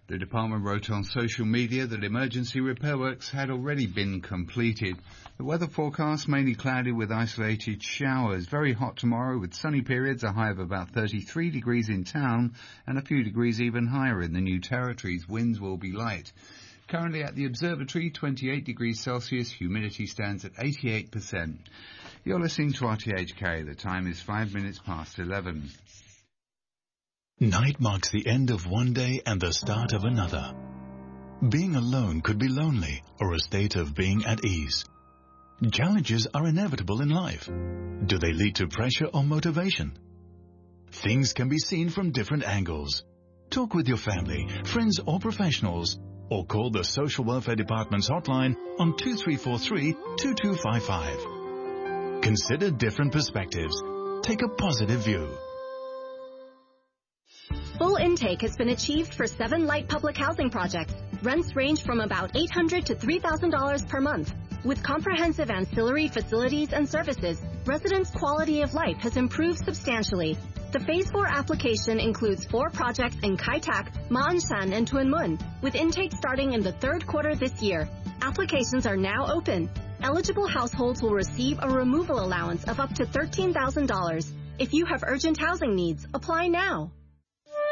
The department wrote on social media that emergency repair works had already been completed. The weather forecast mainly cloudy with isolated showers. Very hot tomorrow with sunny periods, a high of about 33 degrees in town and a few degrees even higher in the New Territories. Winds will be light. Currently at the observatory, 28 degrees Celsius, humidity stands at 88%. You're listening to RTHK. The time is 5 minutes past 11. Night marks the end of one day and the start of another. Being alone could be lonely or a state of being at ease. Challenges are inevitable in life. Do they lead to pressure or motivation? Things can be seen from different angles. Talk with your family, friends or professionals, or call the Social Welfare Department's hotline on 2343-2255. Consider different perspectives. Take a positive view. Full intake has been achieved for 7 light public housing projects. Rents range from about $800 to $3,000 per month. With comprehensive ancillary facilities and services, residents' quality of life has improved substantially. The Phase 4 application includes 4 projects in Kai Tak, Ma'an Shan, and Tuen Mun, with intake starting in the 3rd quarter this year. Applications are now open. Eligible households will receive a removal allowance of up to $13,000. If you have urgent housing needs, apply now.